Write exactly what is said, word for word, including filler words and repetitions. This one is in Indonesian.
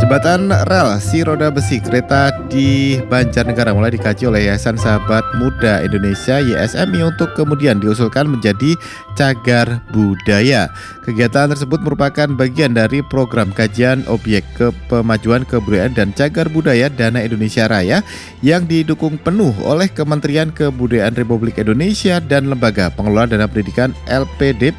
Jembatan rel si roda besi kereta di Banjarnegara mulai dikaji oleh Yayasan Sahabat Muda Indonesia Y S M I untuk kemudian diusulkan menjadi cagar budaya. Kegiatan tersebut merupakan bagian dari program kajian objek kepemajuan kebudayaan dan cagar budaya Dana Indonesia Raya yang didukung penuh oleh Kementerian Kebudayaan Republik Indonesia dan Lembaga Pengelola Dana Pendidikan L P D